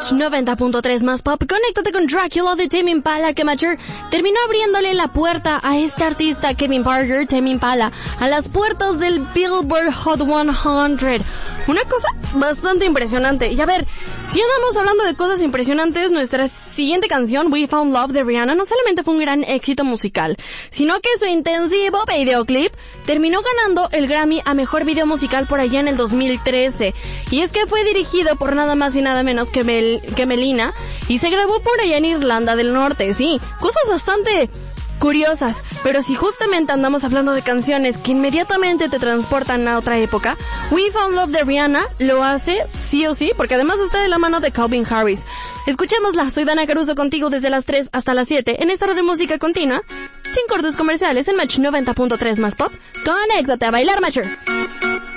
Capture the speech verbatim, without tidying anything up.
Match noventa punto tres más pop. Conéctate con Dracula de Tame Impala, que Mature terminó abriéndole la puerta a este artista Kevin Parker, Tame Impala, a las puertas del Billboard Hot cien. Una cosa bastante impresionante. Y a ver, si andamos hablando de cosas impresionantes, nuestra siguiente canción, We Found Love de Rihanna, no solamente fue un gran éxito musical, sino que su intensivo videoclip terminó ganando el Grammy a Mejor Video Musical por allá en el dos mil trece. Y es que fue dirigido por nada más y nada menos que, Mel- que Melina, y se grabó por allá en Irlanda del Norte. Sí, cosas bastante curiosas, pero si justamente andamos hablando de canciones que inmediatamente te transportan a otra época, We Found Love de Rihanna lo hace sí o sí, porque además está de la mano de Calvin Harris. Escuchémosla, soy Dana Caruso contigo desde las tres hasta las siete en esta hora de música continua, sin cortes comerciales en Match noventa punto tres más pop. Conéctate a bailar, Mature.